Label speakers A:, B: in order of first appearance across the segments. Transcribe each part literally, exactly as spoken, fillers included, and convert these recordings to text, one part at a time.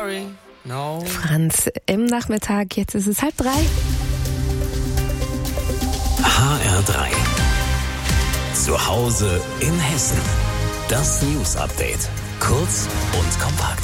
A: sorry, no.
B: Franz, im Nachmittag, jetzt ist es halb drei.
C: H R drei. Zu Hause in Hessen. Das News-Update. Kurz und kompakt.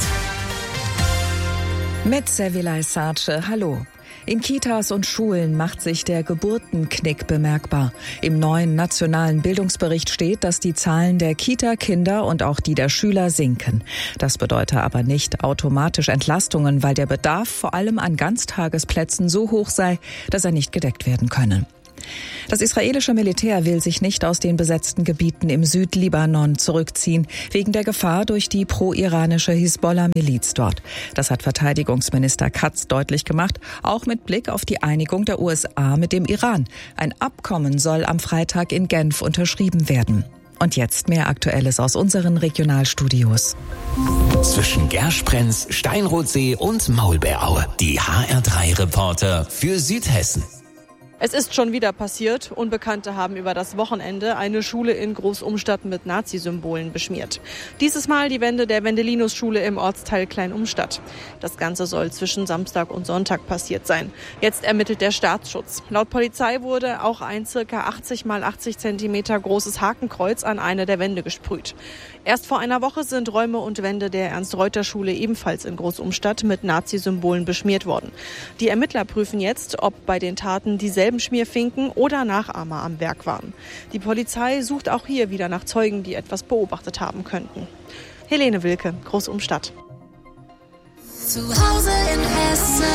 D: Mit Sevilay Sace, hallo. In Kitas und Schulen macht sich der Geburtenknick bemerkbar. Im neuen nationalen Bildungsbericht steht, dass die Zahlen der Kita-Kinder und auch die der Schüler sinken. Das bedeutet aber nicht automatisch Entlastungen, weil der Bedarf vor allem an Ganztagesplätzen so hoch sei, dass er nicht gedeckt werden könne. Das israelische Militär will sich nicht aus den besetzten Gebieten im Südlibanon zurückziehen, wegen der Gefahr durch die pro-iranische Hisbollah-Miliz dort. Das hat Verteidigungsminister Katz deutlich gemacht, auch mit Blick auf die Einigung der U S A mit dem Iran. Ein Abkommen soll am Freitag in Genf unterschrieben werden. Und jetzt mehr Aktuelles aus unseren Regionalstudios.
C: Zwischen Gersprenz, Steinrotsee und Maulbeeraue. Die H R drei Reporter für Südhessen.
E: Es ist schon wieder passiert. Unbekannte haben über das Wochenende eine Schule in Großumstadt mit Nazi-Symbolen beschmiert. Dieses Mal die Wände der Wendelinus-Schule im Ortsteil Kleinumstadt. Das Ganze soll zwischen Samstag und Sonntag passiert sein. Jetzt ermittelt der Staatsschutz. Laut Polizei wurde auch ein ca. achtzig mal achtzig Zentimeter großes Hakenkreuz an eine der Wände gesprüht. Erst vor einer Woche sind Räume und Wände der Ernst-Reuter-Schule ebenfalls in Großumstadt mit Nazi-Symbolen beschmiert worden. Die Ermittler prüfen jetzt, ob bei den Taten dieselben Schmierfinken oder Nachahmer am Werk waren. Die Polizei sucht auch hier wieder nach Zeugen, die etwas beobachtet haben könnten. Helene Wilke, Großumstadt.
F: Zu Hause in Hessen.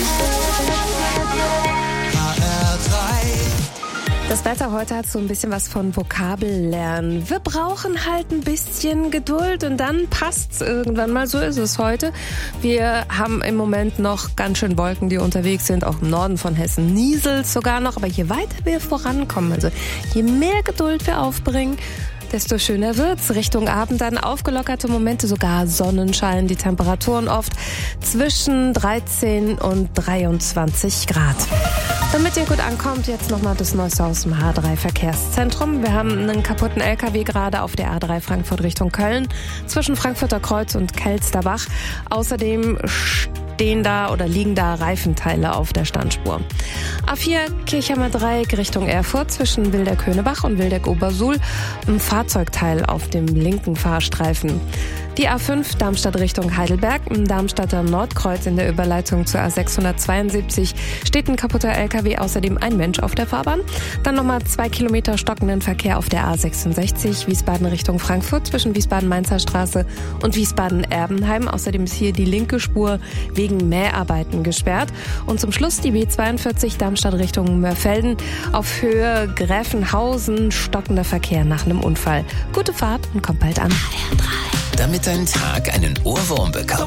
F: H R drei.
B: Das Wetter heute hat so ein bisschen was von Vokabellernen. Wir brauchen halt ein bisschen Geduld und dann passt's irgendwann mal. So ist es heute. Wir haben im Moment noch ganz schön Wolken, die unterwegs sind. Auch im Norden von Hessen nieselt's sogar noch. Aber je weiter wir vorankommen, also je mehr Geduld wir aufbringen, desto schöner wird's. Richtung Abend dann aufgelockerte Momente, sogar Sonnenschein. Die Temperaturen oft zwischen dreizehn und dreiundzwanzig Grad. Damit ihr gut ankommt, jetzt nochmal das Neueste aus dem H drei Verkehrszentrum. Wir haben einen kaputten L K W gerade auf der A drei Frankfurt Richtung Köln zwischen Frankfurter Kreuz und Kelsterbach. Außerdem stehen da oder liegen da Reifenteile auf der Standspur. A vier Kirchheimer Dreieck Richtung Erfurt zwischen Wildeck-Höhnebach und Wildeck-Obersuhl. Ein Fahrzeugteil auf dem linken Fahrstreifen. Die A fünf Darmstadt Richtung Heidelberg, im Darmstadter Nordkreuz in der Überleitung zur A sechshundertzweiundsiebzig steht ein kaputter L K W, außerdem ein Mensch auf der Fahrbahn. Dann nochmal zwei Kilometer stockenden Verkehr auf der A sechsundsechzig, Wiesbaden Richtung Frankfurt zwischen Wiesbaden-Mainzer Straße und Wiesbaden-Erbenheim. Außerdem ist hier die linke Spur wegen Mäharbeiten gesperrt. Und zum Schluss die B zweiundvierzig Darmstadt Richtung Mörfelden auf Höhe Gräfenhausen, stockender Verkehr nach einem Unfall. Gute Fahrt und kommt bald an.
C: Damit dein Tag einen Ohrwurm bekommt.